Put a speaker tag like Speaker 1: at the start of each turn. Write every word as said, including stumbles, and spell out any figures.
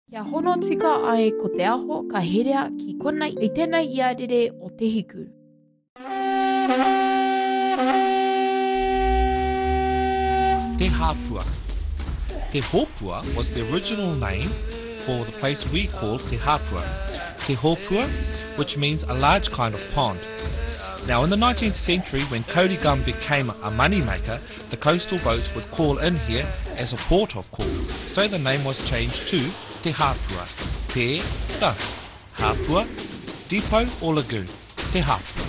Speaker 1: Kia hono tika ai ko te aho ka herea ki konei i tēnei ia rere o te hiku.
Speaker 2: Te Hāpua. Te Hōpua was the original name for the place we call Te Hāpua. Te Hōpua, which means a large kind of pond. Now in the nineteenth century, when Kaurigam became a moneymaker, the coastal boats would call in here as a port of call. So the name was changed to Te Hāpua. Te, ta, Hāpua, depot or lagoon. Te Hāpua.